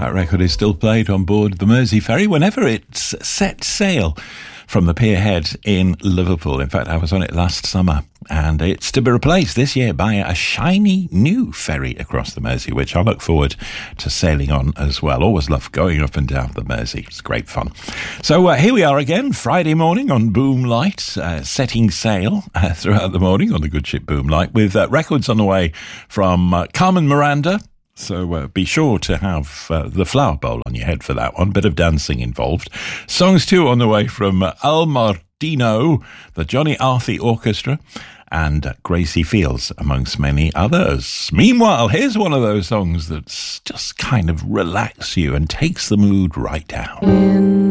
That record is still played on board the Mersey ferry whenever it's set sail from the pier head in Liverpool. In fact, I was on it last summer, and it's to be replaced this year by a shiny new ferry across the Mersey, which I look forward to sailing on as well. Always love going up and down the Mersey. It's great fun. So here we are again, Friday morning on Boom Light, setting sail throughout the morning on the good ship Boom Light, with records on the way from Carmen Miranda. So be sure to have the flower bowl on your head for that one. Bit of dancing involved. Songs too on the way from Al Martino, the Johnny Arthey Orchestra, and Gracie Fields, amongst many others. Meanwhile, here's one of those songs that's just kind of relax you and takes the mood right down.